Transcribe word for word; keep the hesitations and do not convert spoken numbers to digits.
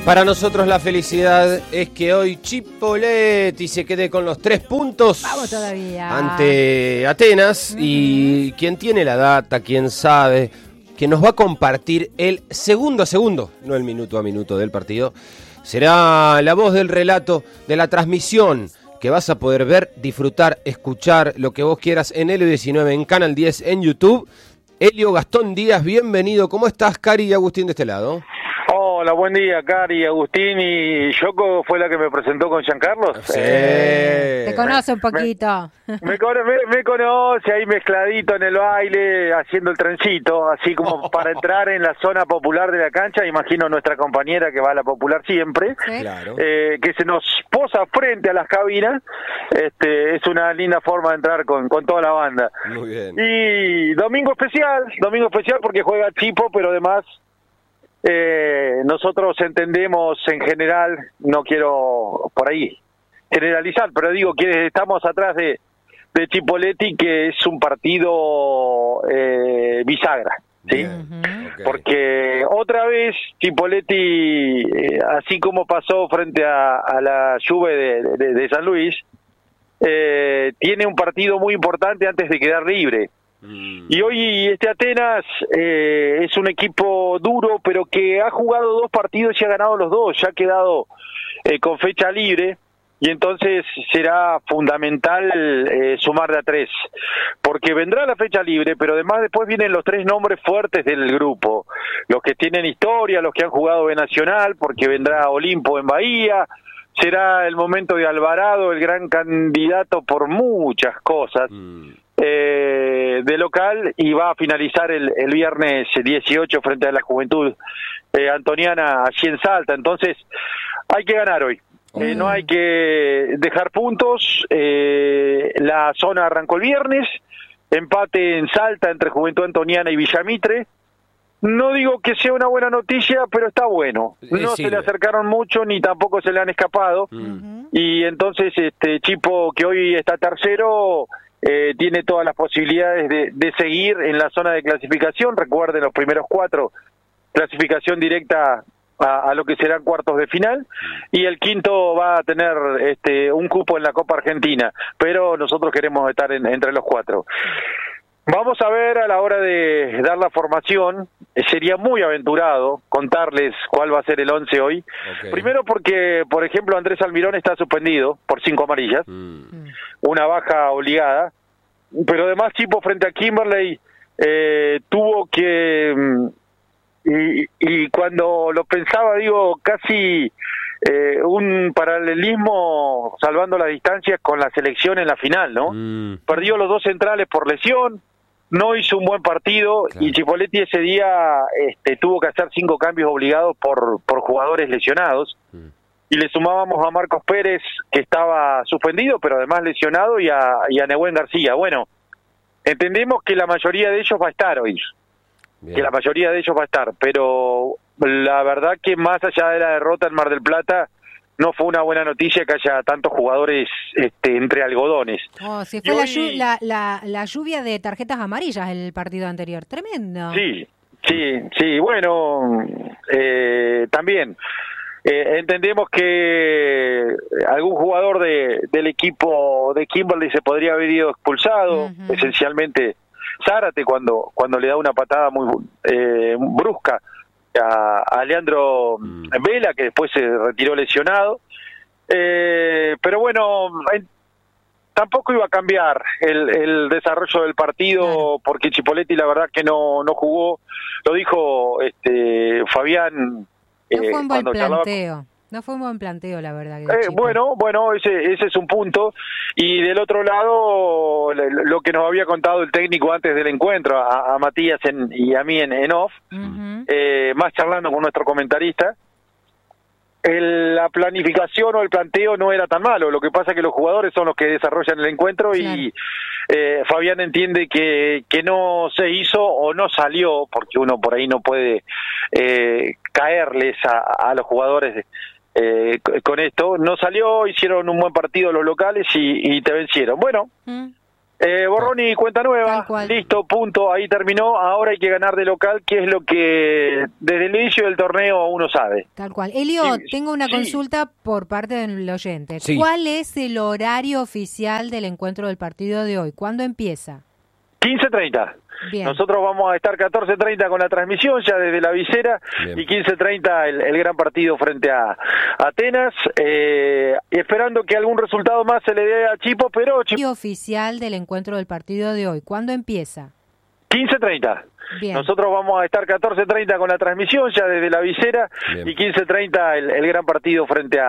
Para nosotros la felicidad es que hoy Chipolletti se quede con los tres puntos. Vamos todavía. Ante Atenas. Uh-huh. Y quien tiene la data, quien sabe, que nos va a compartir el segundo a segundo, no el minuto a minuto del partido, será la voz del relato de la transmisión que vas a poder ver, disfrutar, escuchar, lo que vos quieras en Helio diecinueve, en Canal diez, en YouTube. Helio Gastón Díaz, bienvenido. ¿Cómo estás, Cari y Agustín de este lado? Hola, buen día, Cari, Agustín. ¿Y Yoko fue la que me presentó con Giancarlos? Sí. Eh, Te conoce un poquito. Me, me, me, me conoce ahí mezcladito en el baile, haciendo el trencito, así como para entrar en la zona popular de la cancha. Imagino nuestra compañera que va a la popular siempre, ¿Sí? Claro. eh, que se nos posa frente a las cabinas. Este, es una linda forma de entrar con, con toda la banda. Muy bien. Y domingo especial, domingo especial porque juega Chipo, pero además... Eh, nosotros entendemos en general, no quiero por ahí generalizar, pero digo que estamos atrás de, de Chipolletti, que es un partido eh, bisagra, ¿sí? Uh-huh. Okay. Porque otra vez Chipolletti, eh, así como pasó frente a, a la Juve de, de, de San Luis, eh, tiene un partido muy importante antes de quedar libre. Y hoy este Atenas eh, es un equipo duro, pero que ha jugado dos partidos y ha ganado los dos, ya ha quedado eh, con fecha libre, y entonces será fundamental eh, sumar de a tres, porque vendrá la fecha libre, pero además después vienen los tres nombres fuertes del grupo, los que tienen historia, los que han jugado B Nacional, porque vendrá Olimpo en Bahía, será el momento de Alvarado, el gran candidato por muchas cosas. Mm. Eh, de local, y va a finalizar el, el viernes dieciocho frente a la Juventud eh, Antoniana allí en Salta. Entonces hay que ganar hoy, eh, no hay que dejar puntos. Eh, la zona arrancó el viernes, empate en Salta entre Juventud Antoniana y Villamitre. No digo que sea una buena noticia, pero está bueno. No se le acercaron mucho ni tampoco se le han escapado. Uh-huh. Y entonces este Chipo, que hoy está tercero, Eh, tiene todas las posibilidades de, de seguir en la zona de clasificación. Recuerden, los primeros cuatro, clasificación directa a, a lo que serán cuartos de final, y el quinto va a tener este un cupo en la Copa Argentina, pero nosotros queremos estar en, entre los cuatro. Vamos a ver a la hora de dar la formación, eh, sería muy aventurado contarles cuál va a ser el once hoy. Okay. Primero porque, por ejemplo, Andrés Almirón está suspendido por cinco amarillas, mm. una baja obligada, pero además Chipo frente a Kimberley eh, tuvo que, y, y cuando lo pensaba, digo, casi eh, un paralelismo, salvando las distancias, con la selección en la final, ¿no? Mm. Perdió los dos centrales por lesión, no hizo un buen partido, claro. Y Chipolletti ese día este, tuvo que hacer cinco cambios obligados por, por jugadores lesionados, mm. y le sumábamos a Marcos Pérez, que estaba suspendido, pero además lesionado, y a, y a Nehuen García. Bueno, entendemos que la mayoría de ellos va a estar hoy, Bien. que la mayoría de ellos va a estar, pero la verdad que más allá de la derrota en Mar del Plata, no fue una buena noticia que haya tantos jugadores este, entre algodones. Oh, si fue hoy... la, llu- la, la, la lluvia de tarjetas amarillas el partido anterior, tremendo. Sí, sí, sí, bueno, eh, también eh, entendemos que algún jugador de, del equipo de Kimberley se podría haber ido expulsado, uh-huh. esencialmente Zárate, cuando, cuando le da una patada muy eh, brusca A, a Leandro mm. Vela, que después se retiró lesionado, eh, pero bueno, eh, tampoco iba a cambiar el, el desarrollo del partido, claro. porque Chipolletti la verdad que no no jugó, lo dijo este Fabián. No eh, fue un buen planteo. Con... No fue un buen planteo, la verdad. Eh, bueno, bueno, ese ese es un punto. Y del otro lado, lo que nos había contado el técnico antes del encuentro, a, a Matías en, y a mí en, en off, uh-huh. eh, más charlando con nuestro comentarista, el, la planificación o el planteo no era tan malo. Lo que pasa es que los jugadores son los que desarrollan el encuentro, claro. y eh, Fabián entiende que, que no se hizo o no salió, porque uno por ahí no puede eh, caerles a, a los jugadores Eh, con esto, no salió, hicieron un buen partido los locales y, y te vencieron. Bueno, mm. Eh, borrón y cuenta nueva, Tal cual. listo, punto, ahí terminó. Ahora hay que ganar de local, que es lo que desde el inicio del torneo uno sabe. Tal cual. Elio, Sí, tengo una sí. consulta por parte del oyente. Sí. ¿Cuál es el horario oficial del encuentro del partido de hoy? ¿Cuándo empieza? quince treinta. Bien. Nosotros vamos a estar catorce treinta con la transmisión ya desde la visera. Bien. Y quince treinta el, el gran partido frente a Atenas, eh, esperando que algún resultado más se le dé a Chipo, pero Chipo, Horario oficial del encuentro del partido de hoy. ¿Cuándo empieza? quince treinta. Bien. Nosotros vamos a estar catorce treinta con la transmisión ya desde la visera. Bien. Y quince treinta el, el gran partido frente a